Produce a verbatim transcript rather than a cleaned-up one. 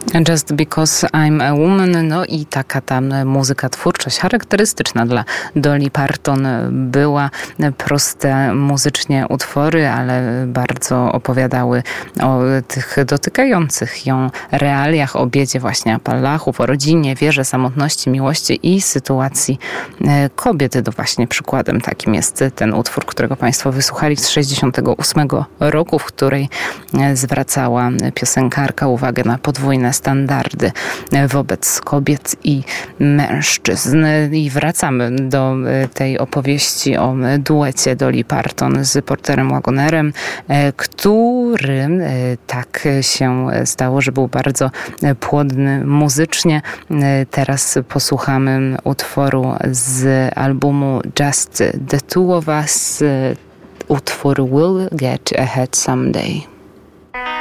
Just Because I'm a Woman, no i taka tam muzyka, twórczość charakterystyczna dla Dolly Parton była. Proste muzycznie utwory, ale bardzo opowiadały o tych dotykających ją realiach, o biedzie właśnie Apalachów, o rodzinie, wierze, samotności, miłości i sytuacji kobiet. To właśnie przykładem takim jest ten utwór, którego Państwo wysłuchali z sześćdziesiątego ósmego roku, w której zwracała piosenkarka uwagę na podwójne standardy wobec kobiet i mężczyzn. I wracamy do tej opowieści o duecie Dolly Parton z Porterem Wagonerem, który tak się stało, że był bardzo płodny muzycznie. Teraz posłuchamy utworu z albumu Just the Two of Us, utwór We'll Get Ahead Someday.